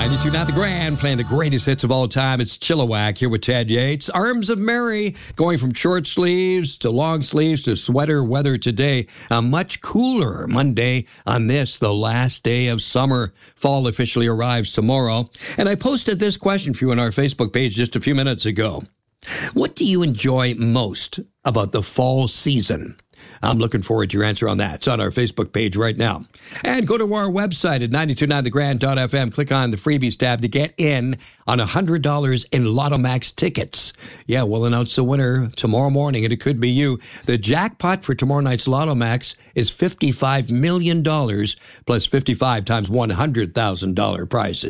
92.9 The Grand, playing the greatest hits of all time. It's Chilliwack here with Ted Yates. Arms of Mary, going from short sleeves to long sleeves to sweater weather today. A much cooler Monday on this, the last day of summer. Fall officially arrives tomorrow. And I posted this question for you on our Facebook page just a few minutes ago. What do you enjoy most about the fall season? I'm looking forward to your answer on that. It's on our Facebook page right now. And go to our website at 929thegrand.fm. Click on the freebies tab to get in on $100 in Lotto Max tickets. Yeah, we'll announce the winner tomorrow morning, and it could be you. The jackpot for tomorrow night's Lotto Max is $55 million plus 55 times $100,000 prizes.